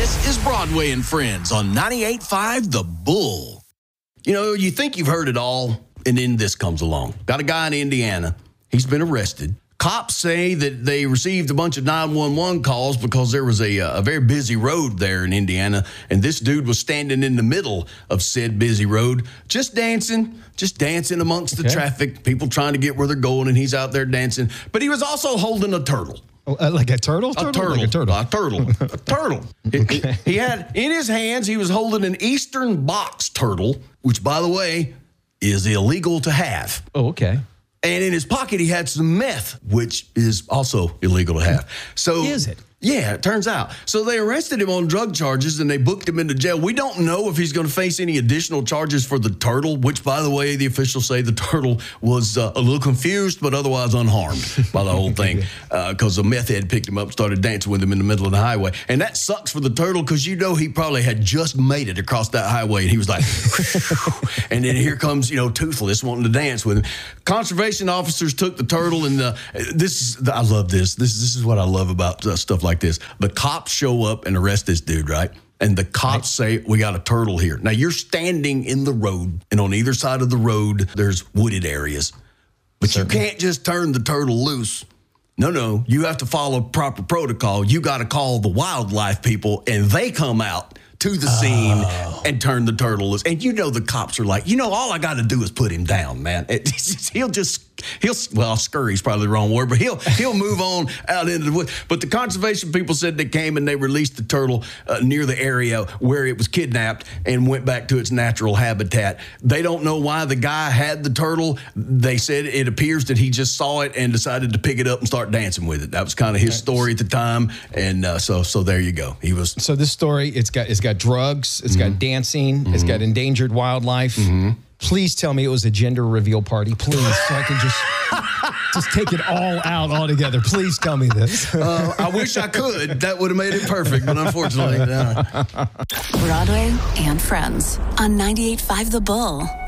This is Broadway and Friends on 98.5 The Bull. You know, you think you've heard it all, and then this comes along. Got a guy in Indiana. He's been arrested. Cops say that they received a bunch of 911 calls because there was a very busy road there in Indiana, and this dude was standing in the middle of said busy road, just dancing amongst the traffic, people ttrying to get where they're going, and he's out there dancing. But he was also holding a turtle. Like a turtle? A turtle. He had in his hands, he was holding an Eastern box turtle, which, by the way, is illegal to have. Oh, okay. And in his pocket, he had some meth, which is also illegal to have. So is it? Yeah, it turns out. So they arrested him on drug charges, and they booked him into jail. We don't know if he's going to face any additional charges for the turtle, which, by the way, the officials say the turtle was a little confused, but otherwise unharmed by the whole thing, because a meth head picked him up and started dancing with him in the middle of the highway. And that sucks for the turtle, because you know he probably had just made it across that highway, and he was like, and then here comes, Toothless wanting to dance with him. Conservation officers took the turtle, and I love this. This is what I love about stuff like this. The cops show up and arrest this dude, right? And the cops say, we got a turtle here. Now, you're standing in the road, and on either side of the road, there's wooded areas. But you can't just turn the turtle loose. No, you have to follow proper protocol. You got to call the wildlife people, and they come out to the scene and turn the turtle loose. And the cops are like, all I got to do is put him down, man. Well, scurry's probably the wrong word, but he'll move on out into the woods. But the conservation people said they came and they released the turtle near the area where it was kidnapped and went back to its natural habitat. They don't know why the guy had the turtle. They said it appears that he just saw it and decided to pick it up and start dancing with it. That was kind of his story at the time, and so there you go. He was. So this story, it's got drugs, it's got dancing, it's got endangered wildlife. Please tell me it was a gender reveal party, please, so I can just take it all out altogether. Please tell me this. I wish I could. That would have made it perfect, but unfortunately, no. Broadway and Friends on 98.5 The Bull.